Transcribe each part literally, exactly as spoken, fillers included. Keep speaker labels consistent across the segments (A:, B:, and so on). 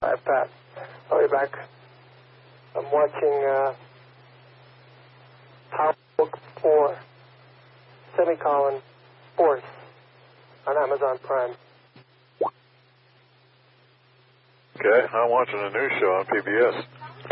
A: Hi, Pat. I'll be back. I'm watching uh, Power Book four, semicolon, Force, on Amazon Prime.
B: Okay, I'm watching a news show on P B S.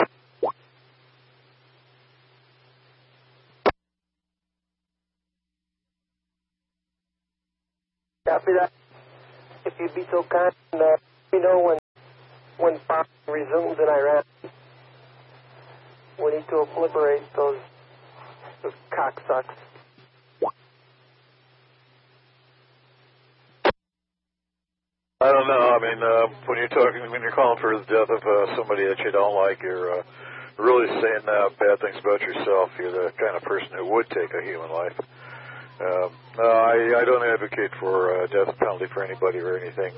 A: Copy that. If you'd be so kind, uh, let me know when when fire resumes in Iran. We need to obliterate those those cocksucks.
B: I don't know. I mean, uh, when you're talking, when you're calling for the death of uh, somebody that you don't like, you're uh, really saying uh, bad things about yourself. You're the kind of person who would take a human life. Um, no, I, I don't advocate for uh, death penalty for anybody or anything.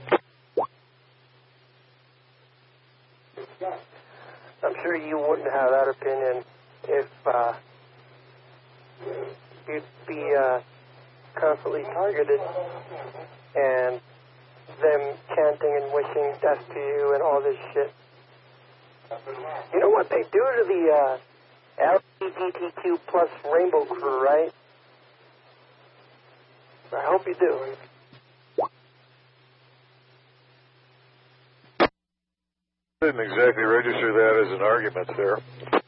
A: I'm sure you wouldn't have that opinion if uh, you'd be uh, constantly targeted and them chanting and wishing death to you and all this shit. You know what they do to the uh, L G B T Q plus rainbow crew, right? I hope you do.
B: I didn't exactly register that as an argument there.